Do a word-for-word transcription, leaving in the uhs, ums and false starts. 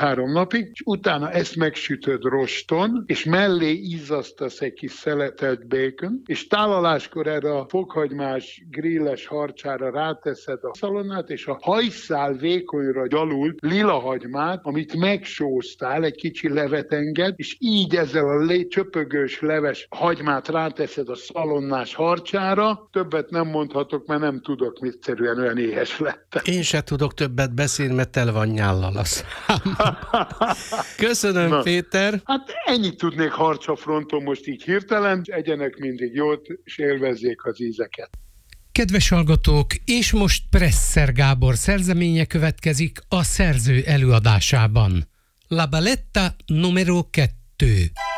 két-három napig, és utána ezt megsütöd roston, és mellé izzasztasz egy kis szeletelt bacon, és tálaláskor erre a fokhagymás grilles harcsára ráteszed a szalonnát, és a hajszál vékonyra gyalult lilahagymát, amit megsóztál, egy kicsi levet enged, és így ezzel a lé, csöpögős leves hagymát ráteszed a szalonnás harcsára. Többet nem mondhatok, mert nem tudok, egyszerűen olyan éhes lettem. Én se tudok többet beszélni, mert tele van nyállal a szám. Köszönöm, na, Péter. Hát ennyit tudnék harcsafronton most így hirtelen, egyenek mindig jót, és élvezzék az ízeket. Kedves hallgatók, és most Presser Gábor szerzeménye következik a szerző előadásában. La Balletta numero kettő.